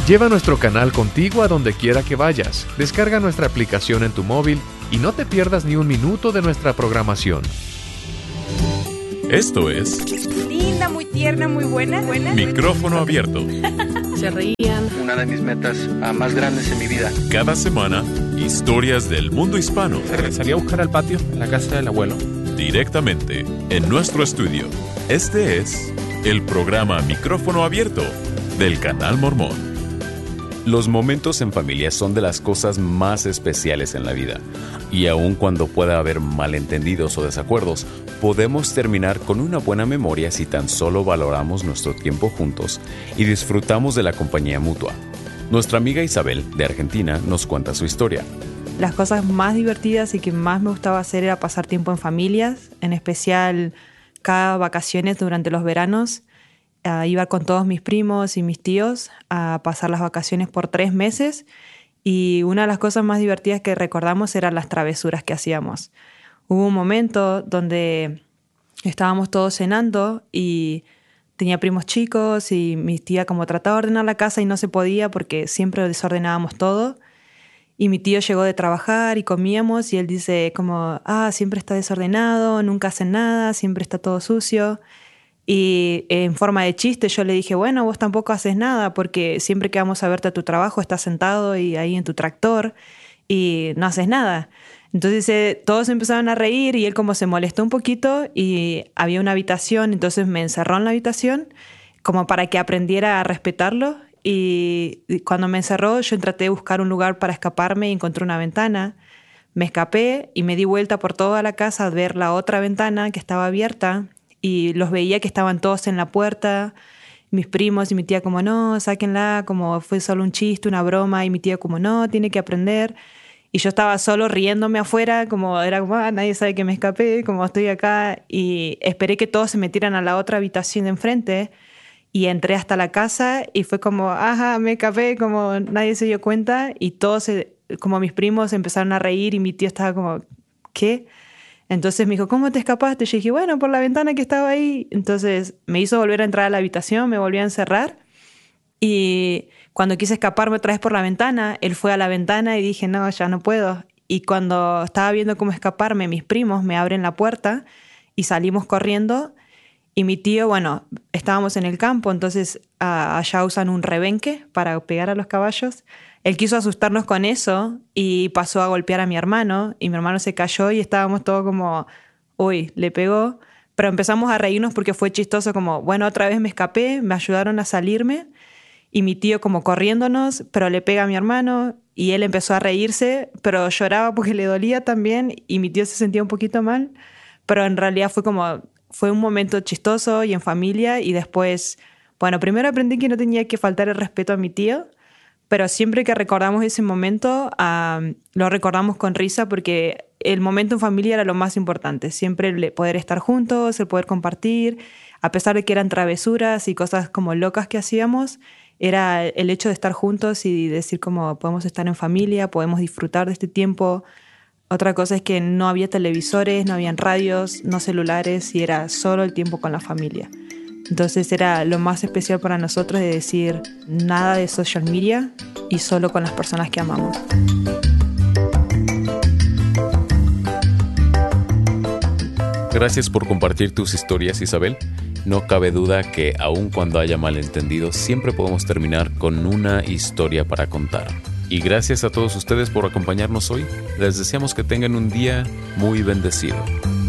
Lleva nuestro canal contigo a donde quiera que vayas. Descarga nuestra aplicación en tu móvil y no te pierdas ni un minuto de nuestra programación. Esto es Linda, muy tierna, muy buena. Micrófono Abierto. Se reían. Una de mis metas más grandes en mi vida. Cada semana, historias del mundo hispano. Se regresaría a buscar al patio en la casa del abuelo. Directamente en nuestro estudio. Este es el programa Micrófono Abierto del Canal Mormón. Los momentos en familia son de las cosas más especiales en la vida. Y aun cuando pueda haber malentendidos o desacuerdos, podemos terminar con una buena memoria si tan solo valoramos nuestro tiempo juntos y disfrutamos de la compañía mutua. Nuestra amiga Isabel, de Argentina, nos cuenta su historia. Las cosas más divertidas y que más me gustaba hacer era pasar tiempo en familias, en especial cada vacaciones durante los veranos. Iba con todos mis primos y mis tíos a pasar las vacaciones por 3 meses y una de las cosas más divertidas que recordamos eran las travesuras que hacíamos. Hubo un momento donde estábamos todos cenando y tenía primos chicos y mi tía como trataba de ordenar la casa y no se podía porque siempre desordenábamos todo. Y mi tío llegó de trabajar y comíamos y él dice como, siempre está desordenado, nunca hacen nada, siempre está todo sucio. Y en forma de chiste yo le dije, bueno, vos tampoco haces nada porque siempre que vamos a verte a tu trabajo estás sentado y ahí en tu tractor y no haces nada. Entonces todos empezaron a reír y él como se molestó un poquito y había una habitación, entonces me encerró en la habitación como para que aprendiera a respetarlo. Y cuando me encerró yo traté de buscar un lugar para escaparme y encontré una ventana. Me escapé y me di vuelta por toda la casa a ver la otra ventana que estaba abierta. Y los veía que estaban todos en la puerta, mis primos y mi tía como, no, sáquenla, como fue solo un chiste, una broma, y mi tía como, no, tiene que aprender. Y yo estaba solo riéndome afuera, como era como, nadie sabe que me escapé, como estoy acá. Y esperé que todos se metieran a la otra habitación de enfrente y entré hasta la casa y fue como, me escapé, como nadie se dio cuenta. Y todos, como mis primos, empezaron a reír y mi tía estaba como, ¿qué? Entonces me dijo, ¿cómo te escapaste? Yo dije, bueno, por la ventana que estaba ahí. Entonces me hizo volver a entrar a la habitación, me volvió a encerrar. Y cuando quise escaparme otra vez por la ventana, él fue a la ventana y dije, no, ya no puedo. Y cuando estaba viendo cómo escaparme, mis primos me abren la puerta y salimos corriendo. Y mi tío, bueno, estábamos en el campo, entonces allá usan un rebenque para pegar a los caballos. Él quiso asustarnos con eso y pasó a golpear a mi hermano y mi hermano se cayó y estábamos todos como, uy, le pegó. Pero empezamos a reírnos porque fue chistoso como, bueno, otra vez me escapé, me ayudaron a salirme y mi tío como corriéndonos, pero le pega a mi hermano y él empezó a reírse, pero lloraba porque le dolía también y mi tío se sentía un poquito mal, pero en realidad fue un momento chistoso y en familia y después, bueno, primero aprendí que no tenía que faltar el respeto a mi tío. Pero siempre que recordamos ese momento, lo recordamos con risa porque el momento en familia era lo más importante. Siempre el poder estar juntos, el poder compartir, a pesar de que eran travesuras y cosas como locas que hacíamos, era el hecho de estar juntos y decir como podemos estar en familia, podemos disfrutar de este tiempo. Otra cosa es que no había televisores, no habían radios, no celulares y era solo el tiempo con la familia. Entonces era lo más especial para nosotros de decir nada de social media y solo con las personas que amamos. Gracias por compartir tus historias, Isabel. No cabe duda que aun cuando haya malentendidos, siempre podemos terminar con una historia para contar. Y gracias a todos ustedes por acompañarnos hoy. Les deseamos que tengan un día muy bendecido.